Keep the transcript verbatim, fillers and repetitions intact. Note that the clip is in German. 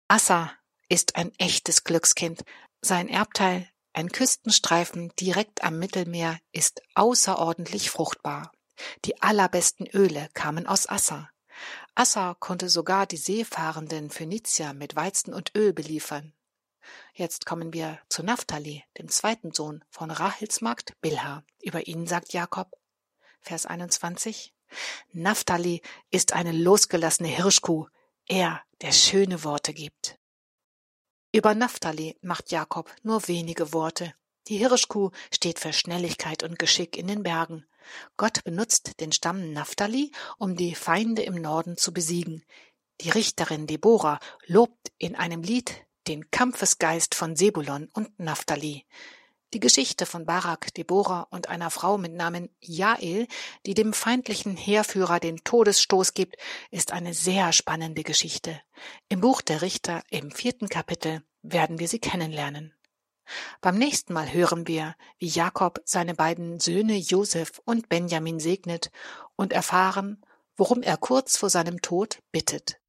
Assa ist ein echtes Glückskind. Sein Erbteil, ein Küstenstreifen direkt am Mittelmeer, ist außerordentlich fruchtbar. Die allerbesten Öle kamen aus Assa. Assa konnte sogar die seefahrenden Phönizier mit Weizen und Öl beliefern. Jetzt kommen wir zu Naphtali, dem zweiten Sohn von Rahels Magd Bilha. Über ihn sagt Jakob, Vers einundzwanzig, Naphtali ist eine losgelassene Hirschkuh, er, der schöne Worte gibt. Über Naphtali macht Jakob nur wenige Worte. Die Hirschkuh steht für Schnelligkeit und Geschick in den Bergen. Gott benutzt den Stamm Naphtali, um die Feinde im Norden zu besiegen. Die Richterin Deborah lobt in einem Lied den Kampfesgeist von Sebulon und Naphtali. Die Geschichte von Barak, Deborah und einer Frau mit Namen Jael, die dem feindlichen Heerführer den Todesstoß gibt, ist eine sehr spannende Geschichte. Im Buch der Richter, im vierten Kapitel, werden wir sie kennenlernen. Beim nächsten Mal hören wir, wie Jakob seine beiden Söhne Josef und Benjamin segnet und erfahren, worum er kurz vor seinem Tod bittet.